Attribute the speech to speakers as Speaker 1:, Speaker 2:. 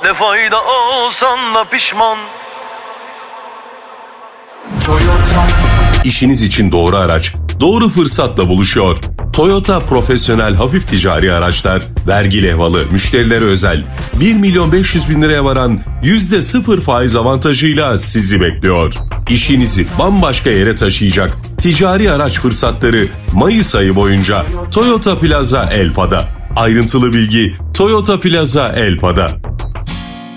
Speaker 1: Ne fayda olsan da pişman.
Speaker 2: İşiniz için doğru araç, doğru fırsatla buluşuyor. Toyota profesyonel hafif ticari araçlar, vergi levhalı, müşterilere özel 1.500.000 liraya varan %0 faiz avantajıyla sizi bekliyor. İşinizi bambaşka yere taşıyacak ticari araç fırsatları Mayıs ayı boyunca Toyota Plaza Elpa'da. Ayrıntılı bilgi Toyota Plaza Elpa'da.